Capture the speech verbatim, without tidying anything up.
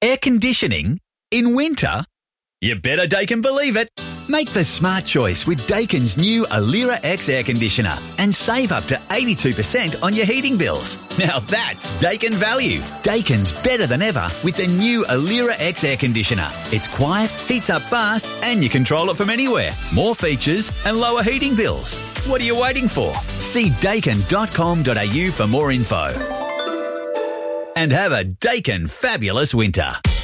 Air conditioning? In winter? You better Daikin believe it. Make the smart choice with Daikin's new Alira X air conditioner and save up to eighty-two percent on your heating bills. Now that's Daikin value. Daikin's better than ever with the new Alira X air conditioner. It's quiet, heats up fast, and you control it from anywhere. More features and lower heating bills. What are you waiting for? See daikin dot com dot a u for more info. And have a Daikin fabulous winter.